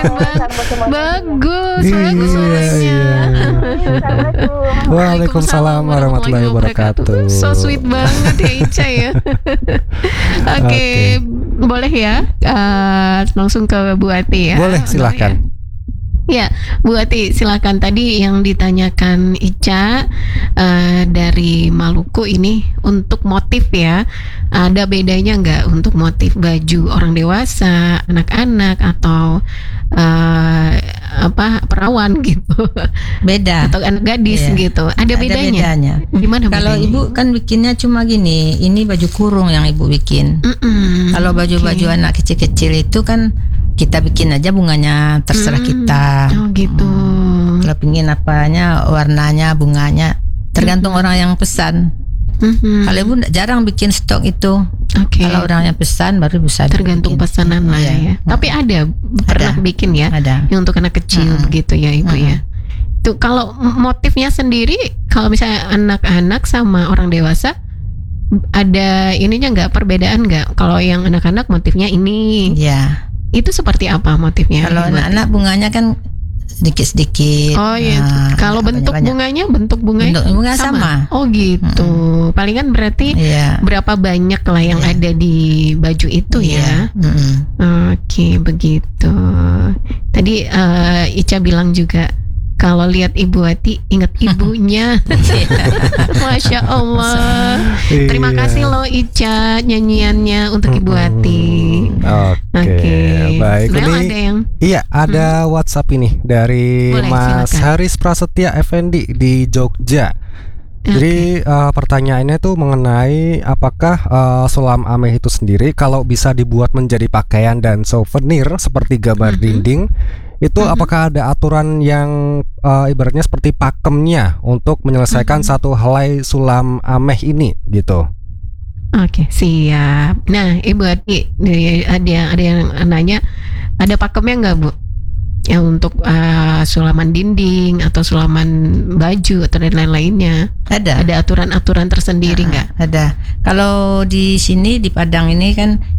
Bagus, Iya, bagus suaranya. iya. Waalaikumsalam warahmatullahi wabarakatuh. So sweet banget ya Ica ya. Oke, boleh ya langsung ke Bu Ati ya. Boleh, silakan. Ya, Bu Ati silakan. Tadi yang ditanyakan Ica dari Maluku ini untuk motif ya, ada bedanya nggak untuk motif baju orang dewasa, anak-anak atau perawan gitu? Beda. Atau anak gadis Iya. gitu? Ada bedanya? Gimana Kalau bedanya? ibu kan bikinnya cuma gini, ini baju kurung yang ibu bikin. Kalau baju-baju Oke. anak kecil-kecil itu kan kita bikin aja bunganya, terserah kita. Oh gitu. Kalau pingin apanya, warnanya, bunganya, tergantung orang yang pesan. Kalau ibu jarang bikin stok itu. Oke. Kalau orang yang pesan baru bisa Tergantung dibikin. pesanan lah Iya. ya. Tapi ada pernah bikin ya, Ada. yang untuk anak kecil begitu ya ibu ya. Tuh kalau motifnya sendiri, kalau misalnya anak-anak sama orang dewasa, ada ininya nggak, perbedaan nggak? Kalau yang anak-anak motifnya ini, Iya. itu seperti apa motifnya? Kalau Ibu Ati? anak-anak bunganya kan sedikit-sedikit. Oh iya. Kalau bentuk banyak-banyak. bentuk bunganya Bentuk bunga sama. Oh gitu. Palingan berarti Iya. berapa banyak lah yang ada di baju itu ya? Oke, begitu. Tadi Ica bilang juga kalau lihat Ibu Ati ingat ibunya. Masya Allah. Terima Iya. kasih loh Ica nyanyiannya untuk Ibu Ati. Oke, baik. Sebenarnya Ini ada yang iya, ada WhatsApp ini dari Boleh, Mas silakan. Haris Prasetya Effendi di Jogja. Jadi pertanyaannya tuh mengenai apakah sulam ameh itu sendiri kalau bisa dibuat menjadi pakaian dan souvenir seperti gambar dinding, itu apakah ada aturan yang ibaratnya seperti pakemnya untuk menyelesaikan satu helai sulam ameh ini gitu? Oke, siap. Nah, Ibu Ati, ada yang nanya, ada pakemnya nggak Bu? Ya untuk sulaman dinding atau sulaman baju atau dan lain-lainnya. Ada. Ada aturan-aturan tersendiri nggak? Ada. Kalau di sini di Padang ini kan